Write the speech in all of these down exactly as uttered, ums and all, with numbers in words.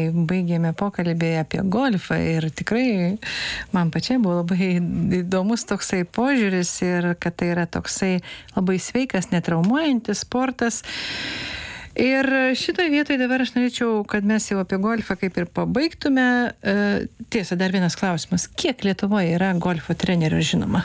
baigėme pokalbį apie golfą ir tikrai man pačiai buvo labai įdomus toksai požiūris ir kad tai yra toksai labai sveikas, netraumuojantis sportas. Ir šitoje vietoje dabar aš norėčiau, kad mes jau apie golfą kaip ir pabaigtume. Tiesa, dar vienas klausimas. Kiek Lietuvoje yra golfo trenerių žinoma?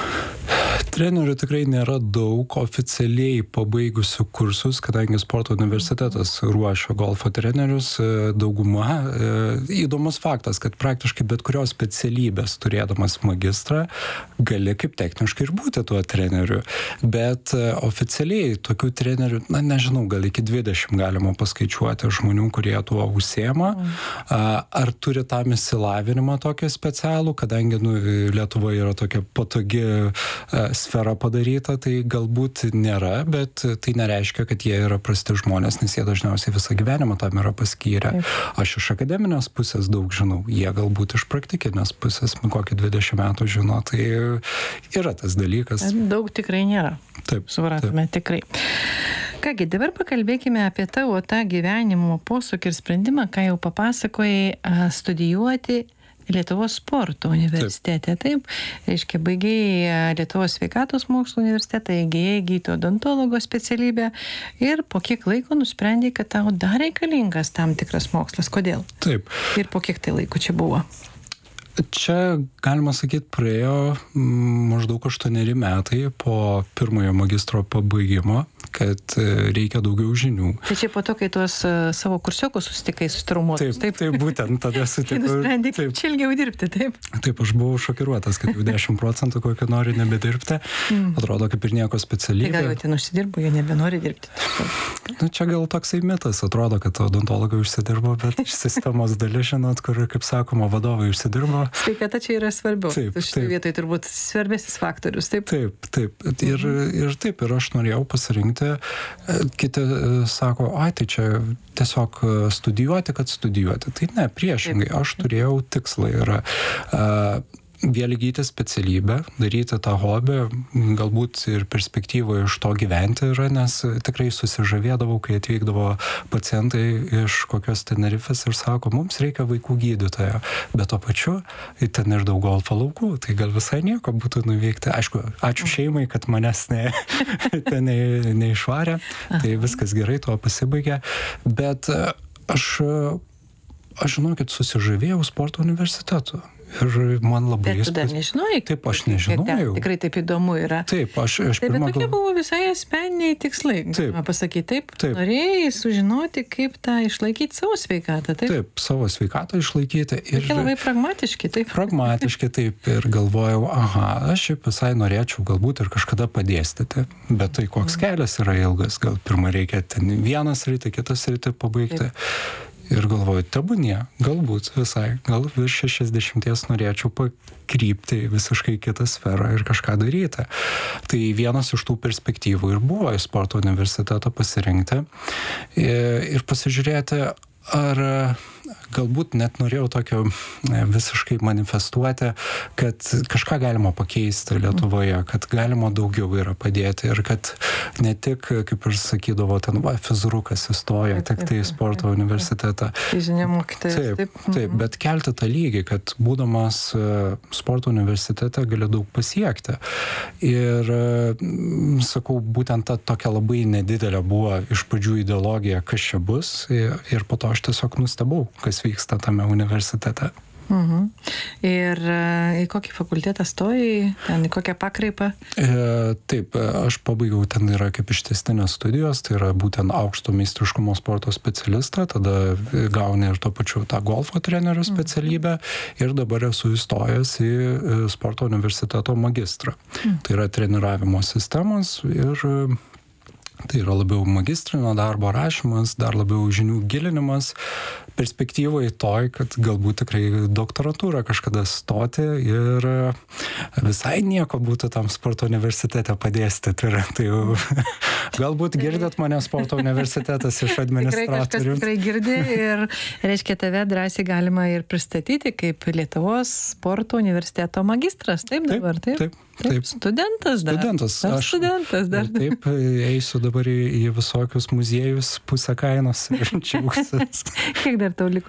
Trenerių tikrai nėra daug oficialiai pabaigusių kursus, kadangi sporto universitetas ruošia golfo trenerius, dauguma. Įdomus faktas, kad praktiškai bet kurios specialybės turėdamas magistrą gali kaip techniškai ir būti tuo treneriu. Bet oficialiai tokių trenerių, na nežinau, gal iki dvidešimt galima paskaičiuoti žmonių, kurie tuo užsiema. Ar turi tam išsilavinimą tokį specialų, kadangi nu, Lietuvoje yra tokia patogi sfera padaryta, tai galbūt nėra, bet tai nereiškia, kad jie yra prasti žmonės, nes jie dažniausiai visą gyvenimą tam yra paskyrę. Aš iš akademinės pusės daug žinau, jie galbūt iš praktikinės pusės kokį dvidešimt metų žino, tai yra tas dalykas. Daug tikrai nėra. Taip. Supratome, taip. Tikrai. Kągi, dabar pakalbėkime apie tavo tą gyvenimo posūkį ir sprendimą, ką jau papasakojai, studijuoti Lietuvos sporto universitete, taip. Reiškia, baigėjai Lietuvos sveikatos mokslo universitetą, įgėjai gydytojo odontologo specialybę ir po kiek laiko nusprendė, kad tau dar reikalingas tam tikras mokslas. Kodėl? Taip. Ir po kiek tai laiko čia buvo? Čia, galima sakyti, praėjo maždaug aštuoneri metai po pirmojo magistro pabaigimo, kad reikia daugiau žinių. Tai čia po to, kai tuos savo kursiokus susitikai su traumuotus, taip? Taip, taip, būtent tada sutikau. Tai nusprendė, kaip čia ilgiau dirbti, taip? Taip, aš buvau šokiruotas, kad jau dešimt procentų kokio nori nebedirbti. Mm. Atrodo, kaip ir nieko specialybė. Tai gal jau ten užsidirbo, jie nebenori dirbti. Nu, čia gal toksai mitas, atrodo, kad odontologai užsidirbo, bet sistemos dalis, žinot, kur, kaip sakoma, vadovai užsidirbo. Sveikata čia yra svarbiau. Taip, šitoje vietoje turbūt svarbesnis faktorius, taip? Taip, taip. Ir, ir taip, ir aš norėjau pasirinkti. Kiti sako, ai, tai čia tiesiog studijuoti, kad studijuoti. Tai ne, priešingai, aš turėjau tikslą ir uh, vėl įgyti specialybę, daryti tą hobį, galbūt ir perspektyvoje iš to gyventi yra, nes tikrai susižavėdavau, kai atvykdavo pacientai iš kokios Tenerifės ir sako, mums reikia vaikų gydytojo, bet to pačiu ten ir daug golfo laukų, tai gal visai nieko būtų nuvykti. Aišku, ačiū šeimai, kad manęs ne, ten ne, neišvarė, tai viskas gerai, tuo pasibaigė, bet aš, aš žinau, kad susižavėjau sporto universitetu. Ir man labai... Bet tu dar nežinojai? Taip, aš nežinojau. Tikrai taip įdomu yra. Taip, aš... aš taip, bet tokie gal... buvo visai asmeniniai tikslai, galima pasakyti. Taip, taip. Norėjai sužinoti, kaip tą išlaikyti savo sveikatą, taip? Taip, savo sveikatą išlaikyti. Ir... Tokie labai pragmatiški, taip? Pragmatiški, taip. Ir galvojau, aha, aš šiaip visai norėčiau galbūt ir kažkada padėstyti. Bet tai koks mm. kelias yra ilgas. Gal pirmą reikia ten vieną sritį, kitą sritį pabaigti. Taip. Ir galvoju, tebūnie, galbūt visai, gal virš šešiasdešimties norėčiau pakrypti į visiškai kitą sferą ir kažką daryti. Tai vienas iš tų perspektyvų ir buvo į sporto universitetą pasirinkti ir pasižiūrėti, ar galbūt net norėjau tokio visiškai manifestuoti, kad kažką galima pakeisti Lietuvoje, kad galima daugiau yra padėti ir kad ne tik, kaip ir sakydavo, ten va, fizirukas įstoja tik tai į sporto universitetą. Fizinė mokytojas. Taip, taip, taip, bet kelti tą lygį, kad būdamas sporto universitete gali daug pasiekti. Ir sakau, būtent ta tokia labai nedidelė buvo iš pradžių ideologija, kas čia bus, ir po to aš tiesiog nustebau, kas vyksta tame universitete. Mhm. Ir į kokį fakultetą stojai, ten į kokią pakraipą? E, taip, aš pabaigiau, ten yra kaip ištęstinės studijos, tai yra būtent aukšto meistriškumo sporto specialistą, tada gauni ir to pačiu tą golfo trenerių specialybę ir dabar esu įstojęs į sporto universiteto magistrą. Mhm. Tai yra treniravimo sistemos ir tai yra labiau magistrinio darbo rašymas, dar labiau žinių gilinimas, perspektyvoje toj, kad galbūt tikrai doktorantūrą kažkada stoti ir visai nieko būtų tam sporto universitete padėstyti. Tai jau, galbūt girdėt mane sporto universitetas iš administratorių. Tikrai kažkas tikrai girdi ir reiškia tave drąsiai galima ir pristatyti kaip Lietuvos sporto universiteto magistras, taip dabar, taip? Taip. Taip, studentas dar. Studentas. Aš studentas dar. Taip, eisiu dabar į, į visokius muziejus pusę kainos ir džiaugsiuos. Kiek dar tau liko